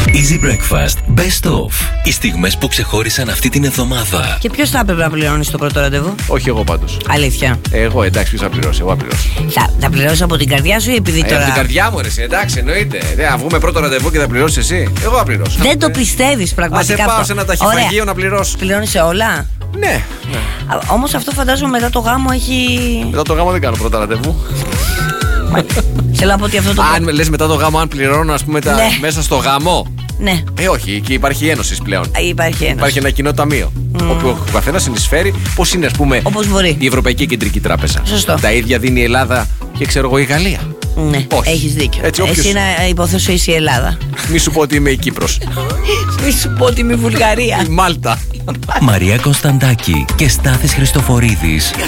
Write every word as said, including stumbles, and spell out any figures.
Easy Breakfast Best Of. Οι στιγμές που ξεχώρισαν αυτή την εβδομάδα. Και ποιος θα έπρεπε να πληρώνει το πρώτο ραντεβού? Όχι εγώ πάντως. Αλήθεια. Εγώ, εντάξει, ποιος θα πληρώσει? Εγώ θα πληρώσω. Θα, θα πληρώσω από την καρδιά σου ή επειδή Ε, τώρα. από την καρδιά μου, ρε, εσύ, εντάξει, εννοείται. Ε, να βγούμε πρώτο ραντεβού και θα πληρώσει εσύ. Εγώ θα πληρώσω. Δεν το Ε, πιστεύεις πραγματικά? Α σε πάω αυτό? σε ένα ταχυφαγείο να πληρώσω. Πληρώνει σε όλα. Ναι. ναι. Όμως αυτό φαντάζομαι μετά το γάμο έχει. Μετά το γάμο δεν κάνω πρώτα ραντεβού. Θέλω να πω ότι αυτό το. Αν λες μετά το γάμο, αν πληρώνω, ας πούμε, τα... Ναι. μέσα στο γάμο. Ναι. Ε, όχι, εκεί υπάρχει ένωση πλέον. Υπάρχει ένα. Υπάρχει ένα κοινό ταμείο. Mm. Όπου ο καθένα συνεισφέρει. Πώς είναι, ας πούμε, Όπως μπορεί. η Ευρωπαϊκή Κεντρική Τράπεζα. Σωστό. Τα ίδια δίνει η Ελλάδα και ξέρω εγώ η Γαλλία. Ναι, όχι. έχεις δίκιο. Έτσι, όποιος... Εσύ να υποθέσω είσαι η Ελλάδα. Μη σου πω ότι είμαι η Κύπρος. Μη σου πω ότι είμαι η Βουλγαρία. Η Μάλτα. Μαρία Κωνσταντάκη και Στάθης Χριστοφορίδης